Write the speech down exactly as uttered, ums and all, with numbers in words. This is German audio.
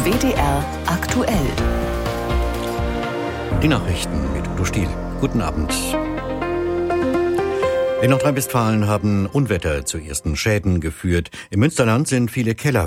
W D R aktuell. Die Nachrichten mit Udo Stiel. Guten Abend. In Nordrhein-Westfalen haben Unwetter zu ersten Schäden geführt. Im Münsterland sind viele Keller